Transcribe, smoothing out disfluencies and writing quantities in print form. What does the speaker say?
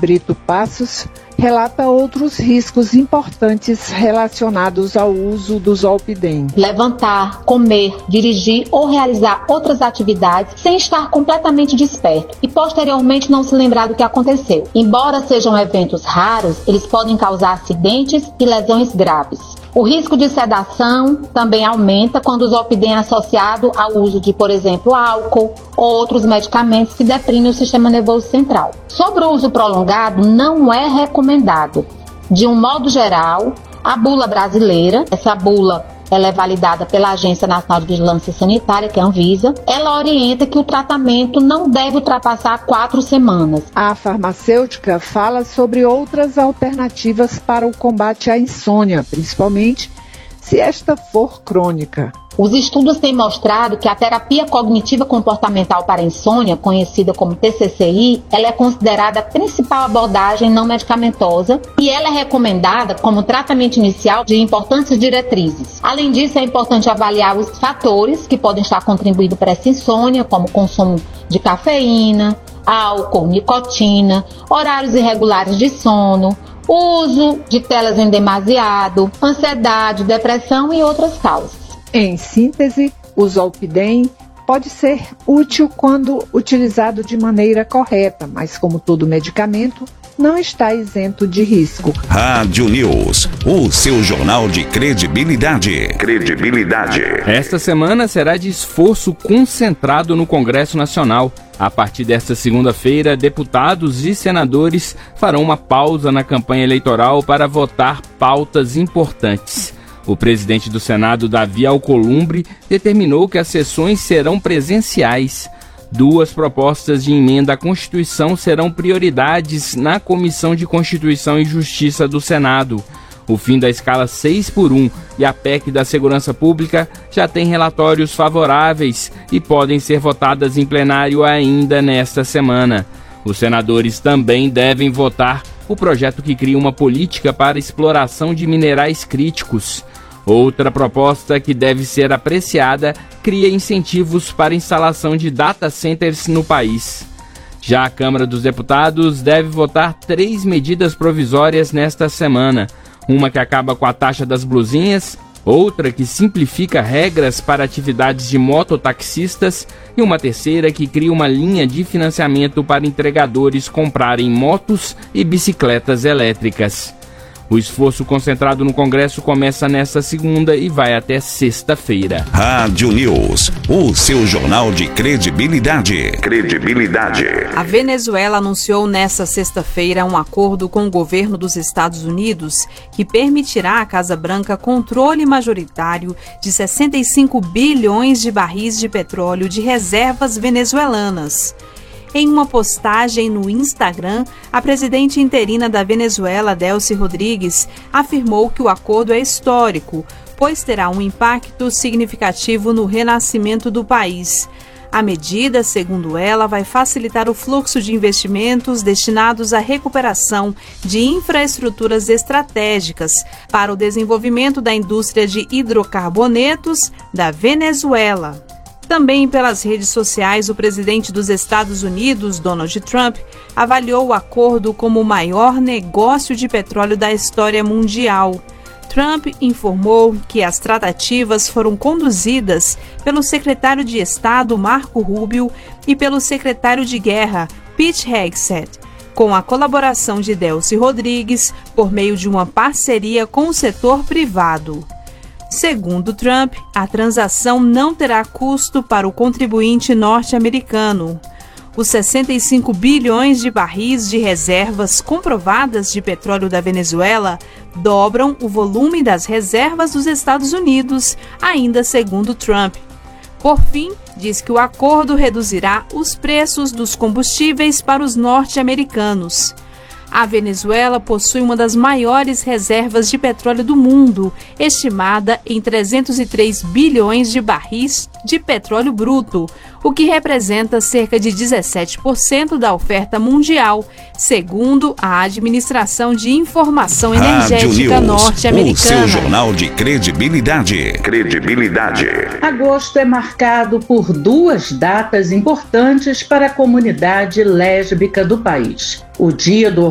Brito Passos relata outros riscos importantes relacionados ao uso do zolpidem. Levantar, comer, dirigir ou realizar outras atividades sem estar completamente desperto e posteriormente não se lembrar do que aconteceu. Embora sejam eventos raros, eles podem causar acidentes e lesões graves. O risco de sedação também aumenta quando o zolpidem é associado ao uso de, por exemplo, álcool ou outros medicamentos que deprimem o sistema nervoso central. Sobre o uso prolongado, não é recomendado. De um modo geral, a bula brasileira, essa bula ela é validada pela Agência Nacional de Vigilância Sanitária, que é a Anvisa, ela orienta que o tratamento não deve ultrapassar 4 semanas. A farmacêutica fala sobre outras alternativas para o combate à insônia, principalmente se esta for crônica. Os estudos têm mostrado que a terapia cognitiva comportamental para a insônia, conhecida como TCCI, ela é considerada a principal abordagem não medicamentosa e ela é recomendada como tratamento inicial de importantes diretrizes. Além disso, é importante avaliar os fatores que podem estar contribuindo para essa insônia, como o consumo de cafeína, álcool, nicotina, horários irregulares de sono, uso de telas em demasiado, ansiedade, depressão e outras causas. Em síntese, o zolpidem pode ser útil quando utilizado de maneira correta, mas como todo medicamento, não está isento de risco. Rádio News, o seu jornal de credibilidade. Esta semana será de esforço concentrado no Congresso Nacional. A partir desta segunda-feira, deputados e senadores farão uma pausa na campanha eleitoral para votar pautas importantes. O presidente do Senado, Davi Alcolumbre, determinou que as sessões serão presenciais. 2 propostas de emenda à Constituição serão prioridades na Comissão de Constituição e Justiça do Senado. O fim da escala 6x1 e a PEC da Segurança Pública já têm relatórios favoráveis e podem ser votadas em plenário ainda nesta semana. Os senadores também devem votar o projeto que cria uma política para exploração de minerais críticos. Outra proposta que deve ser apreciada cria incentivos para a instalação de data centers no país. Já a Câmara dos Deputados deve votar 3 medidas provisórias nesta semana. Uma que acaba com a taxa das blusinhas, outra que simplifica regras para atividades de mototaxistas e uma terceira que cria uma linha de financiamento para entregadores comprarem motos e bicicletas elétricas. O esforço concentrado no Congresso começa nesta segunda e vai até sexta-feira. Rádio News, o seu jornal de credibilidade. A Venezuela anunciou nesta sexta-feira um acordo com o governo dos Estados Unidos que permitirá à Casa Branca controle majoritário de 65 bilhões de barris de petróleo de reservas venezuelanas. Em uma postagem no Instagram, a presidente interina da Venezuela, Delcy Rodrigues, afirmou que o acordo é histórico, pois terá um impacto significativo no renascimento do país. A medida, segundo ela, vai facilitar o fluxo de investimentos destinados à recuperação de infraestruturas estratégicas para o desenvolvimento da indústria de hidrocarbonetos da Venezuela. Também pelas redes sociais, o presidente dos Estados Unidos, Donald Trump, avaliou o acordo como o maior negócio de petróleo da história mundial. Trump informou que as tratativas foram conduzidas pelo secretário de Estado, Marco Rubio, e pelo secretário de Guerra, Pete Hegseth, com a colaboração de Delcy Rodrigues por meio de uma parceria com o setor privado. Segundo Trump, a transação não terá custo para o contribuinte norte-americano. Os 65 bilhões de barris de reservas comprovadas de petróleo da Venezuela dobram o volume das reservas dos Estados Unidos, ainda segundo Trump. Por fim, diz que o acordo reduzirá os preços dos combustíveis para os norte-americanos. A Venezuela possui uma das maiores reservas de petróleo do mundo, estimada em 303 bilhões de barris de petróleo bruto, o que representa cerca de 17% da oferta mundial, segundo a Administração de Informação Energética norte-americana. O seu jornal de credibilidade. Agosto é marcado por 2 datas importantes para a comunidade lésbica do país: o Dia do